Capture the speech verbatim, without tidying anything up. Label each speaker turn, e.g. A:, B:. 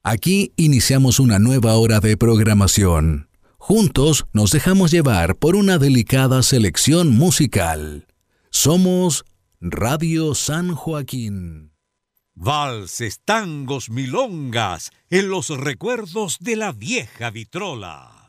A: Aquí iniciamos una nueva hora de programación. Juntos nos dejamos llevar por una delicada selección musical. Somos Radio San Joaquín.
B: Valses, tangos, milongas, en los recuerdos de la vieja vitrola.